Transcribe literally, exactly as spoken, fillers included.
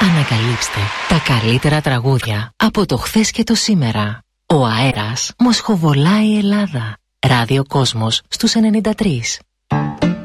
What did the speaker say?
Ανακαλύψτε τα καλύτερα τραγούδια από το χθες και το σήμερα. Ο αέρας μοσχοβολάει η Ελλάδα. Ράδιο Κόσμος στους ενενήντα τρία.